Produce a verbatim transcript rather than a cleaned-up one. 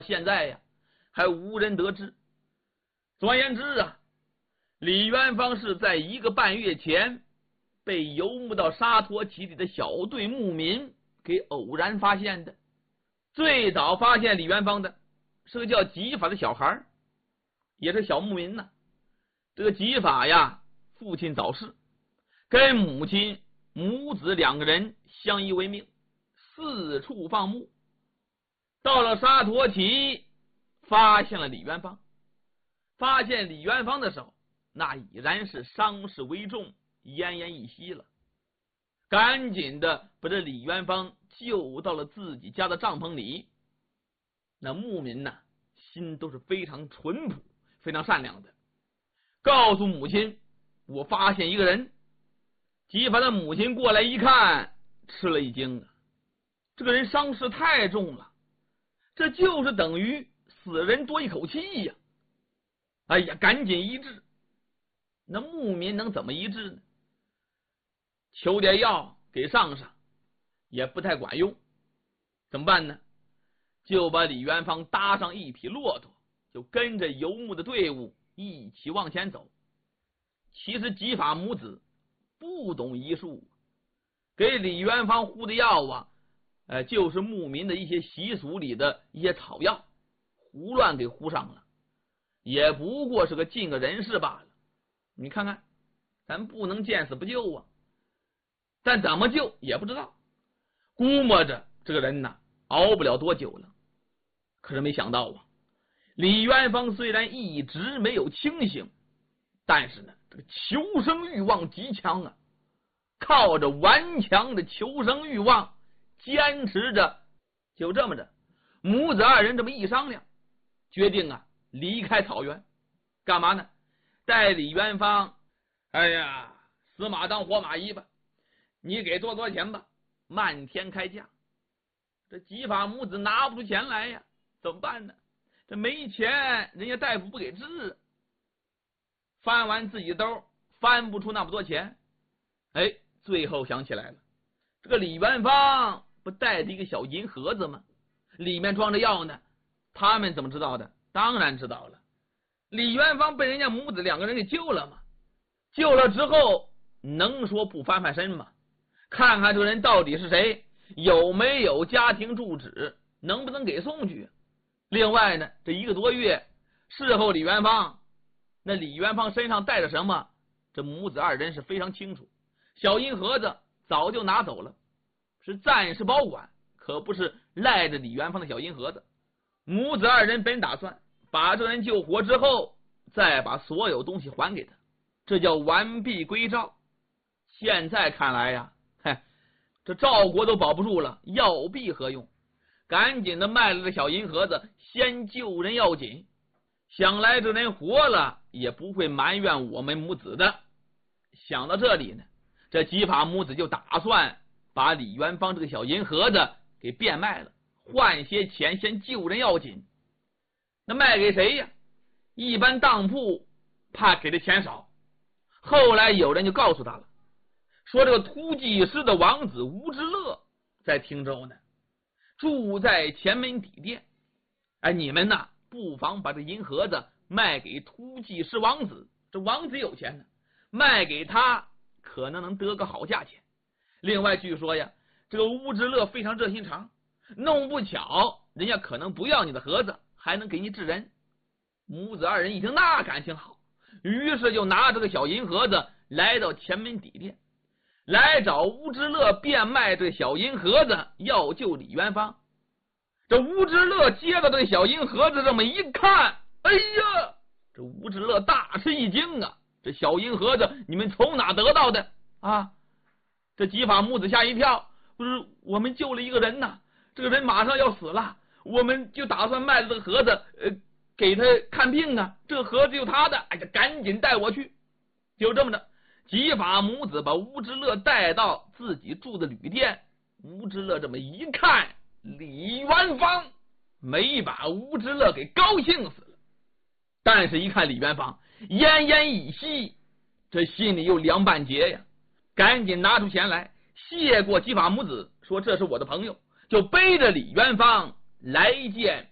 现在呀，还无人得知。总而言之啊，李元芳是在一个半月前被游牧到沙陀旗里的小队牧民给偶然发现的。最早发现李元芳的是个叫吉法的小孩，也是小牧民呢。这个吉法呀，父亲早逝，跟母亲母子两个人相依为命，四处放牧。到了沙陀旗，发现了李元芳。发现李元芳的时候，那已然是伤势为重，奄奄一息了。赶紧的把这李元芳救到了自己家的帐篷里。那牧民呢，心都是非常淳朴，非常善良的，告诉母亲，我发现一个人。吉法的母亲过来一看，吃了一惊啊，这个人伤势太重了，这就是等于死人多一口气呀！哎呀，赶紧医治。那牧民能怎么医治呢？求点药给上上，也不太管用。怎么办呢？就把李元芳搭上一匹骆驼，就跟着游牧的队伍一起往前走。其实吉法母子不懂医术，给李元芳糊的药啊，呃，就是牧民的一些习俗里的一些草药，胡乱给糊上了，也不过是个尽个人事罢了。你看看，咱不能见死不救啊，但怎么救也不知道，估摸着这个人呢熬不了多久了。可是没想到啊，李元芳虽然一直没有清醒，但是呢，这个求生欲望极强啊，靠着顽强的求生欲望坚持着。就这么着，母子二人这么一商量，决定啊离开草原。干嘛呢？带李元芳，哎呀，死马当活马医吧，你给多多钱吧，漫天开价。这吉法母子拿不出钱来呀，怎么办呢？这没钱，人家大夫不给治。翻完自己兜，翻不出那么多钱。哎，最后想起来了，这个李元芳不带着一个小银盒子吗？里面装着药呢。他们怎么知道的？当然知道了。李元芳被人家母子两个人给救了嘛，救了之后能说不翻翻身吗？看看这个人到底是谁，有没有家庭住址，能不能给送去。另外呢，这一个多月事后，李元芳那李元芳身上带着什么，这母子二人是非常清楚。小银盒子早就拿走了，是暂时保管，可不是赖着李元芳的小银盒子。母子二人本打算把这人救活之后，再把所有东西还给他，这叫完璧归赵。现在看来呀，嗨，这赵国都保不住了，要币何用？赶紧的卖了这小银盒子，先救人要紧。想来这人活了，也不会埋怨我们母子的。想到这里呢，这吉法母子就打算把李元芳这个小银盒子给变卖了，换些钱先救人要紧。那卖给谁呀？一般当铺怕给的钱少，后来有人就告诉他了，说这个突骑师的王子吴之乐在汀州呢，住在前门底店。哎，你们呐，不妨把这银盒子卖给突骑师王子，这王子有钱呢，卖给他可能能得个好价钱。另外据说呀，这个吴之乐非常热心肠，弄不巧人家可能不要你的盒子，还能给你治人。母子二人一听，那感情好，于是就拿着个小银盒子来到前门底店，来找吴之乐变卖这小银盒子，要救李元芳。这吴之乐接到这小银盒子这么一看，哎呀，这吴之乐大吃一惊啊，这小银盒子你们从哪得到的啊？这吉法母子吓一跳，不是，我们救了一个人呐，这个人马上要死了，我们就打算卖了这个盒子，呃，给他看病啊，这个盒子就他的，哎呀，赶紧带我去。就这么着，吉法母子把吴之乐带到自己住的旅店。吴之乐这么一看，李元芳没把吴之乐给高兴死了，但是一看李元芳奄奄一息，这心里又凉半截呀，赶紧拿出钱来谢过吉法母子，说这是我的朋友，就背着李元芳来见